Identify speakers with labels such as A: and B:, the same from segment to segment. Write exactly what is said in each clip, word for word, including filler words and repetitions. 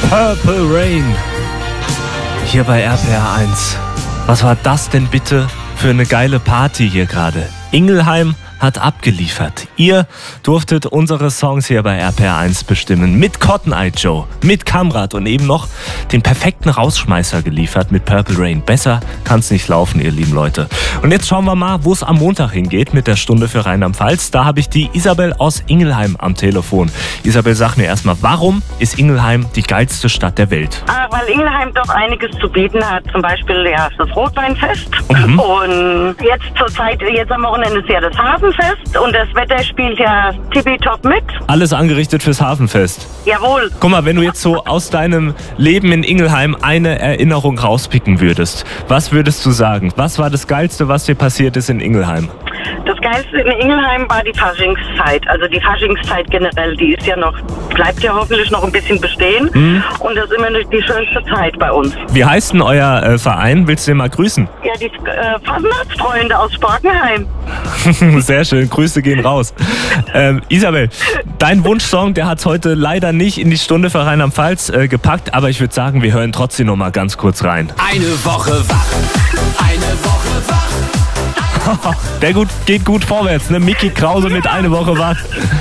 A: Purple Rain. Hier bei R P R eins. Was war das denn bitte für eine geile Party hier gerade? Ingelheim hat abgeliefert. Ihr durftet unsere Songs hier bei R P R eins bestimmen. Mit Cotton Eye Joe, mit Kamrat und eben noch den perfekten Rausschmeißer geliefert mit Purple Rain. Besser kann's nicht laufen, ihr lieben Leute. Und jetzt schauen wir mal, wo es am Montag hingeht mit der Stunde für Rheinland-Pfalz. Da habe ich die Isabel aus Ingelheim am Telefon. Isabel, sag mir erstmal, warum ist Ingelheim die geilste Stadt der Welt?
B: Ah, weil Ingelheim doch einiges zu bieten hat. Zum Beispiel ja, das Rotweinfest.
A: Mhm.
B: Und jetzt zur Zeit, jetzt am Wochenende ist ja das Hafenfest. Und das Wetter spielt ja tippitopp mit.
A: Alles angerichtet fürs Hafenfest.
B: Jawohl.
A: Guck mal, wenn du jetzt so aus deinem Leben in Ingelheim eine Erinnerung rauspicken würdest, was würdest du sagen? Was war das Geilste, was dir passiert ist in Ingelheim?
B: Das Geilste in Ingelheim war die Faschingszeit. Also die Faschingszeit generell, die ist ja noch, bleibt ja hoffentlich noch ein bisschen bestehen. Mhm. Und das ist immer noch die schönste Zeit bei uns.
A: Wie heißt denn euer äh, Verein? Willst du den mal grüßen?
B: Ja, die äh, Fasnachtsfreunde aus Sporkenheim.
A: Sehr schön, Grüße gehen raus. ähm, Isabel, dein Wunschsong, der hat es heute leider nicht in die Stunde für Rheinland-Pfalz äh, gepackt, aber ich würde sagen, wir hören trotzdem noch mal ganz kurz rein.
C: Eine Woche wach, eine Woche wach.
A: Der gut, geht gut vorwärts, ne? Micky Krause mit Eine Woche wach.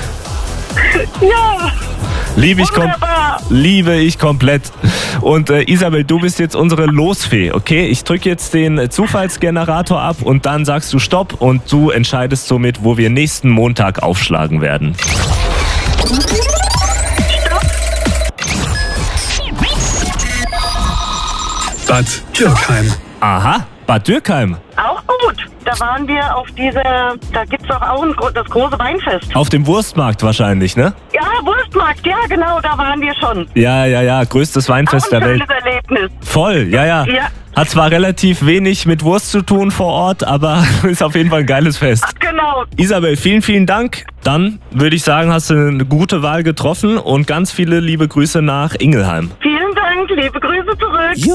B: Ja!
A: Liebe ich, kom liebe ich komplett. Und äh, Isabel, du bist jetzt unsere Losfee, okay? Ich drücke jetzt den Zufallsgenerator ab und dann sagst du Stopp und du entscheidest somit, wo wir nächsten Montag aufschlagen werden.
D: Bad Dürkheim.
A: Aha, Bad Dürkheim.
B: Auch gut. Da waren wir auf dieser, da gibt's doch auch ein, das große Weinfest.
A: Auf dem Wurstmarkt wahrscheinlich, ne?
B: Ja, Wurstmarkt, ja genau, da waren wir schon.
A: Ja, ja, ja, größtes Weinfest
B: auch ein
A: der Welt.
B: schönes Erlebnis.
A: Voll, ja, ja,
B: Ja.
A: Hat zwar relativ wenig mit Wurst zu tun vor Ort, aber ist auf jeden Fall ein geiles Fest.
B: Ach, genau.
A: Isabel, vielen, vielen Dank. Dann würde ich sagen, hast du eine gute Wahl getroffen und ganz viele liebe Grüße nach Ingelheim.
B: Vielen Dank, liebe Grüße zurück.